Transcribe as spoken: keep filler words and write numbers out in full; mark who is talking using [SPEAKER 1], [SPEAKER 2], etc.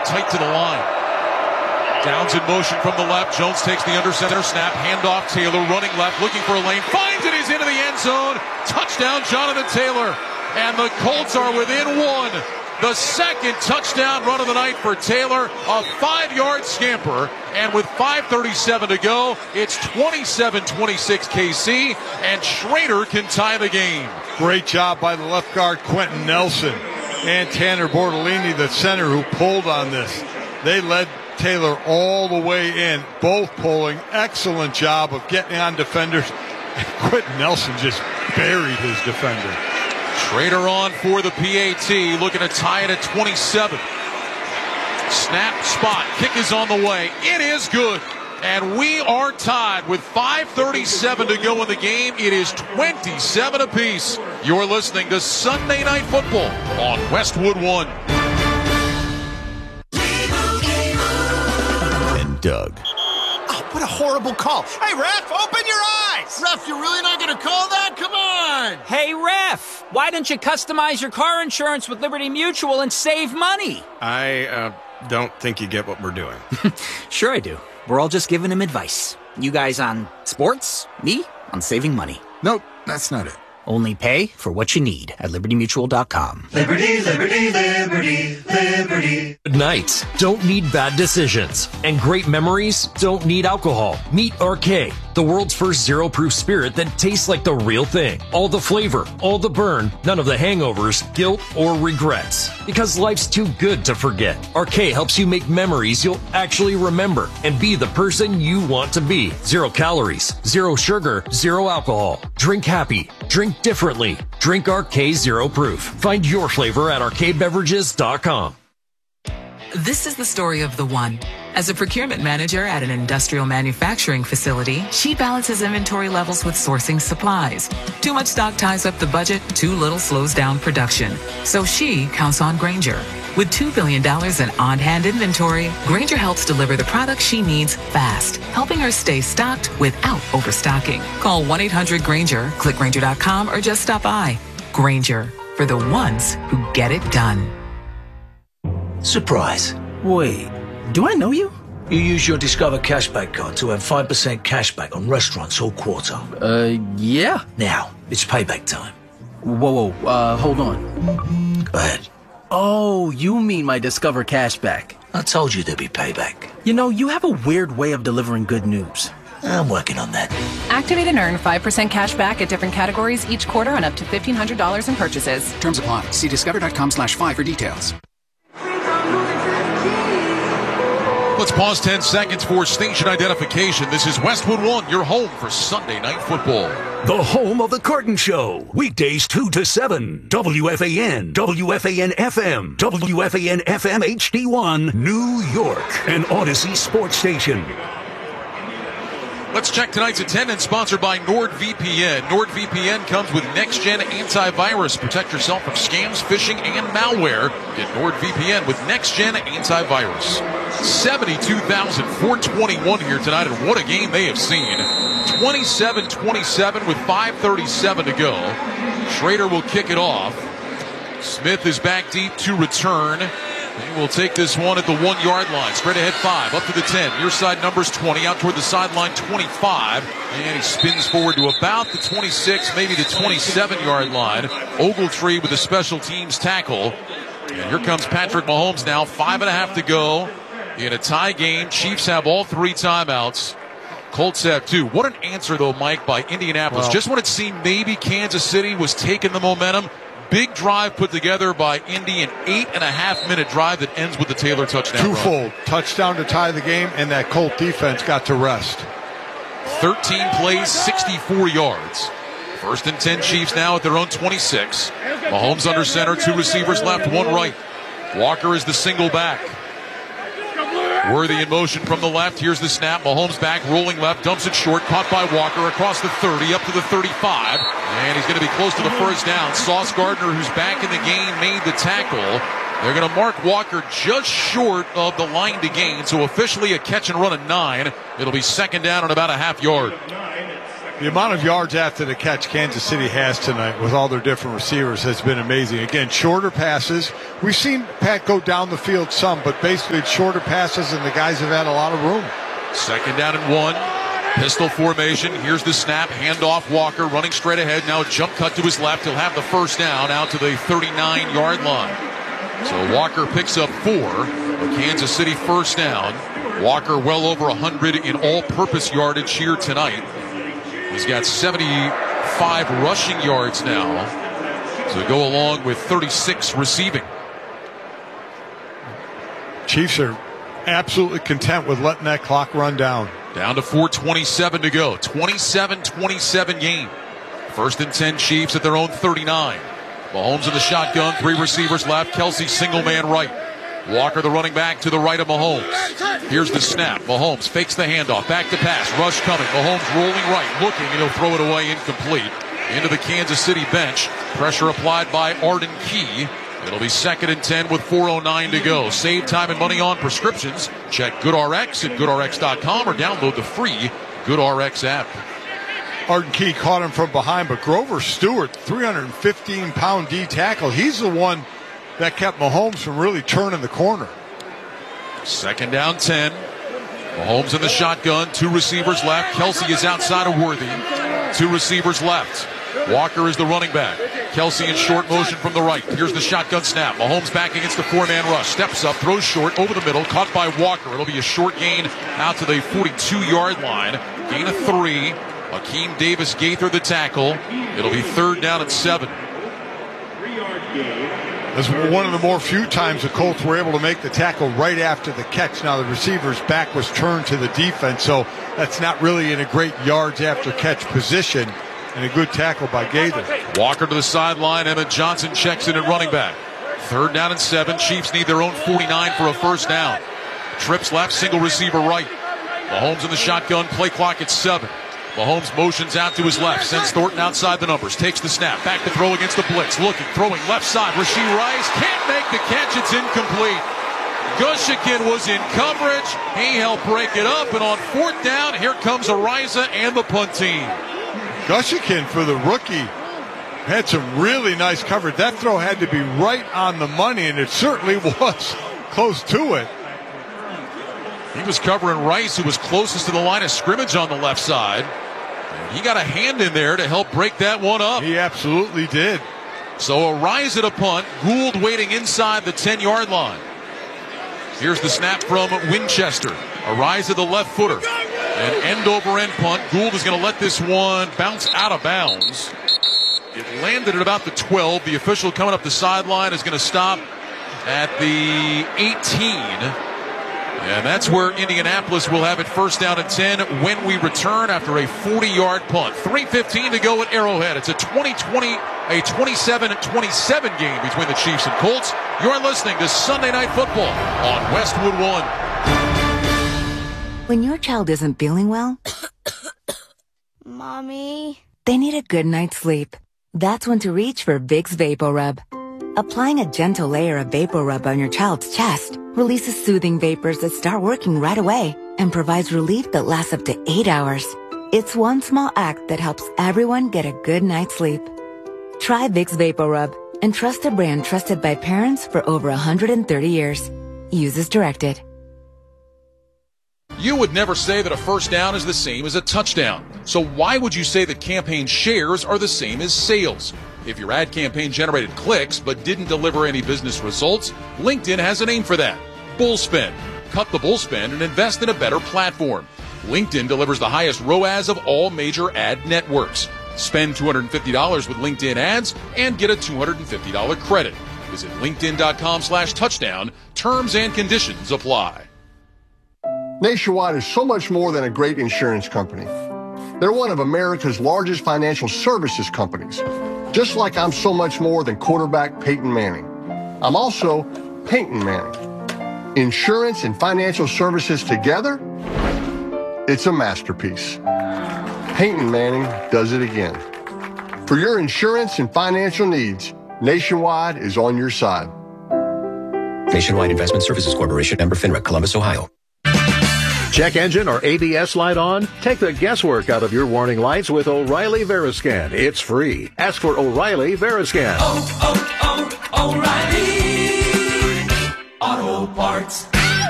[SPEAKER 1] tight to the line. Downs in motion from the left. Jones takes the under center snap. Handoff. Taylor running left, looking for a lane. Finds it. He's into the end zone. Touchdown, Jonathan Taylor. And the Colts are within one. The second touchdown run of the night for Taylor. A five-yard scamper. And with five thirty-seven to go, it's twenty-seven twenty-six K C. And Schrader can tie the game.
[SPEAKER 2] Great job by the left guard, Quentin Nelson. And Tanner Bortolini, the center, who pulled on this. They led Taylor all the way in, both pulling. Excellent job of getting on defenders. And Quentin Nelson just buried his defender.
[SPEAKER 1] Schrader on for the P A T, looking to tie it at twenty-seven. Snap, spot, kick is on the way. It is good. And we are tied with five thirty-seven to go in the game. It is twenty-seven apiece. You're listening to Sunday Night Football on Westwood One.
[SPEAKER 3] And Doug.
[SPEAKER 4] Oh, what a horrible call. Hey, ref, open your eyes. Ref, you're really not going to call that? Come on.
[SPEAKER 5] Hey, ref, why don't you customize your car insurance with Liberty Mutual and save money?
[SPEAKER 6] I uh, don't think you get what we're doing.
[SPEAKER 5] Sure I do. We're all just giving him advice. You guys on sports, me on saving money.
[SPEAKER 7] Nope, that's not it.
[SPEAKER 5] Only pay for what you need at liberty mutual dot com.
[SPEAKER 8] Liberty, liberty, liberty, liberty.
[SPEAKER 9] Good nights don't need bad decisions, and great memories don't need alcohol. Meet R K, the world's first zero-proof spirit that tastes like the real thing. All the flavor, all the burn, none of the hangovers, guilt, or regrets. Because life's too good to forget. R K helps you make memories you'll actually remember and be the person you want to be. Zero calories, zero sugar, zero alcohol. Drink happy. Drink differently. Drink R K Zero Proof. Find your flavor at R K beverages dot com.
[SPEAKER 10] This is the story of the one. As a procurement manager at an industrial manufacturing facility, she balances inventory levels with sourcing supplies. Too much stock ties up the budget, too little slows down production. So she counts on Grainger. With two billion dollars in on-hand inventory, Grainger helps deliver the products she needs fast, helping her stay stocked without overstocking. Call one eight hundred Grainger, click Grainger dot com, or just stop by. Grainger, for the ones who get it done.
[SPEAKER 11] Surprise. Wait, do I know you? You use your Discover Cashback card to earn five percent cashback on restaurants all quarter.
[SPEAKER 12] Uh, yeah.
[SPEAKER 11] Now, it's payback time.
[SPEAKER 12] Whoa, whoa, uh, hold on.
[SPEAKER 11] Go ahead.
[SPEAKER 12] Oh, you mean my Discover Cashback.
[SPEAKER 11] I told you there'd be payback.
[SPEAKER 12] You know, you have a weird way of delivering good news.
[SPEAKER 11] I'm working on that.
[SPEAKER 13] Activate and earn five percent cash back at different categories each quarter on up to fifteen hundred dollars in purchases.
[SPEAKER 7] Terms apply. See discover dot com slash five for details.
[SPEAKER 1] Let's pause ten seconds for station identification. This is Westwood One, your home for Sunday Night Football.
[SPEAKER 14] The home of The Curtain Show. Weekdays two to seven. W F A N, W F A N F M, W F A N F M H D one, New York. An Odyssey sports station.
[SPEAKER 1] Let's check tonight's attendance, sponsored by NordVPN. NordVPN comes with next-gen antivirus. Protect yourself from scams, phishing, and malware. Get NordVPN with next-gen antivirus. seventy-two thousand four hundred twenty-one here tonight, and what a game they have seen. twenty-seven twenty-seven with five thirty-seven to go. Schrader will kick it off. Smith is back deep to return. He will take this one at the one-yard line. Straight ahead five, up to the ten. Near side numbers twenty, out toward the sideline twenty-five. And he spins forward to about the twenty-six, maybe the twenty-seven-yard line. Ogletree with a special teams tackle. And here comes Patrick Mahomes now, five and a half to go in a tie game. Chiefs have all three timeouts. Colts have two. What an answer, though, Mike, by Indianapolis.
[SPEAKER 2] Well,
[SPEAKER 1] just when it seemed maybe Kansas City was taking the momentum, big drive put together by Indy, an eight and a half minute drive that ends with the Taylor touchdown.
[SPEAKER 2] Twofold.
[SPEAKER 1] Run.
[SPEAKER 2] Touchdown to tie the game, and that Colt defense got to rest.
[SPEAKER 1] thirteen plays, sixty-four yards. First and ten Chiefs now at their own twenty-six. Mahomes under center, two receivers left, one right. Walker is the single back. Worthy in motion from the left. Here's the snap. Mahomes back, rolling left, dumps it short, caught by Walker across the thirty, up to the thirty-five. And he's going to be close to the first down. Sauce Gardner, who's back in the game, made the tackle. They're going to mark Walker just short of the line to gain, so officially a catch and run of nine. It'll be second down and about a half yard.
[SPEAKER 2] The amount of yards after the catch Kansas City has tonight with all their different receivers has been amazing. Again, shorter passes. We've seen Pat go down the field some, but basically it's shorter passes, and the guys have had a lot of room.
[SPEAKER 1] Second down and one. Pistol formation. Here's the snap. Handoff. Walker running straight ahead. Now a jump cut to his left. He'll have the first down out to the thirty-nine-yard line. So Walker picks up four. A Kansas City first down. Walker well over one hundred in all-purpose yardage here tonight. He's got seventy-five rushing yards now to go along with thirty-six receiving.
[SPEAKER 2] Chiefs are absolutely content with letting that clock run down.
[SPEAKER 1] Down to four twenty-seven to go. twenty-seven twenty-seven game. First and ten Chiefs at their own thirty-nine. Mahomes in the shotgun. Three receivers left. Kelsey single man right. Walker, the running back, to the right of Mahomes. Here's the snap. Mahomes fakes the handoff. Back to pass. Rush coming. Mahomes rolling right. Looking, and he'll throw it away incomplete. Into the Kansas City bench. Pressure applied by Arden Key. It'll be second and ten with four oh nine to go. Save time and money on prescriptions. Check GoodRx at good R X dot com or download the free GoodRx app.
[SPEAKER 2] Arden Key caught him from behind, but Grover Stewart, three hundred fifteen pound D tackle. He's the one that kept Mahomes from really turning the corner.
[SPEAKER 1] Second down ten. Mahomes in the shotgun. Two receivers left. Kelsey is outside of Worthy. Two receivers left. Walker is the running back. Kelsey in short motion from the right. Here's the shotgun snap. Mahomes back against the four-man rush. Steps up, throws short, over the middle. Caught by Walker. It'll be a short gain out to the forty-two-yard line. Gain of three. Akeem Davis Gaither the tackle. It'll be third down and seven.
[SPEAKER 2] This was one of the more few times the Colts were able to make the tackle right after the catch. Now the receiver's back was turned to the defense, so that's not really in a great yards after catch position. And a good tackle by Gaither.
[SPEAKER 1] Walker to the sideline. Emmett Johnson checks in at running back. Third down and seven. Chiefs need their own forty-nine for a first down. Trips left, single receiver right. Mahomes in the shotgun. Play clock at seven. Mahomes motions out to his left. Sends Thornton outside the numbers. Takes the snap. Back to throw against the blitz. Looking, throwing left side. Rashee Rice can't make the catch. It's incomplete. Gushikin was in coverage. He helped break it up. And on fourth down, here comes Ariza and the punt team.
[SPEAKER 2] Gushikin, for the rookie, had some really nice coverage. That throw had to be right on the money, and it certainly was close to it.
[SPEAKER 1] He was covering Rice, who was closest to the line of scrimmage on the left side. And he got a hand in there to help break that one up.
[SPEAKER 2] He absolutely did.
[SPEAKER 1] So a rise at a punt. Gould waiting inside the ten-yard line. Here's the snap from Winchester. A rise at the left footer. An end-over-end punt. Gould is going to let this one bounce out of bounds. It landed at about the twelve. The official coming up the sideline is going to stop at the eighteen. And that's where Indianapolis will have it first down and ten when we return after a forty-yard punt. three fifteen to go at Arrowhead. It's a twenty twenty, a twenty-seven twenty-seven game between the Chiefs and Colts. You're listening to Sunday Night Football on Westwood One.
[SPEAKER 3] When your child isn't feeling well,
[SPEAKER 15] Mommy,
[SPEAKER 3] they need a good night's sleep. That's when to reach for Vicks VapoRub. Applying a gentle layer of VapoRub on your child's chest releases soothing vapors that start working right away and provides relief that lasts up to eight hours. It's one small act that helps everyone get a good night's sleep. Try Vicks VapoRub and trust a brand trusted by parents for over one hundred thirty years. Use as directed.
[SPEAKER 1] You would never say that a first down is the same as a touchdown. So why would you say that campaign shares are the same as sales? If your ad campaign generated clicks but didn't deliver any business results, LinkedIn has a name for that. Bullspend. Cut the bullspend and invest in a better platform. LinkedIn delivers the highest R O A S of all major ad networks. Spend two hundred fifty dollars with LinkedIn ads and get a two hundred fifty dollars credit. Visit linkedin.com slash touchdown. Terms and conditions apply.
[SPEAKER 16] Nationwide is so much more than a great insurance company. They're one of America's largest financial services companies. Just like I'm so much more than quarterback Peyton Manning. I'm also Peyton Manning. Insurance and financial services together, it's a masterpiece. Peyton Manning does it again. For your insurance and financial needs, Nationwide is on your side.
[SPEAKER 17] Nationwide Investment Services Corporation, member FINRA, Columbus, Ohio.
[SPEAKER 15] Check engine or A B S light on? Take the guesswork out of your warning lights with O'Reilly Veriscan. It's free. Ask for O'Reilly Veriscan.
[SPEAKER 8] Oh, oh, oh, O'Reilly Auto Parts.